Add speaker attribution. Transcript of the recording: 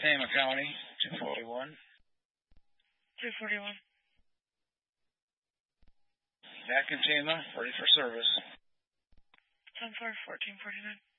Speaker 1: Tama County, 241.
Speaker 2: 241.
Speaker 1: Back in Tama, ready for service.
Speaker 2: 10-4, 1449.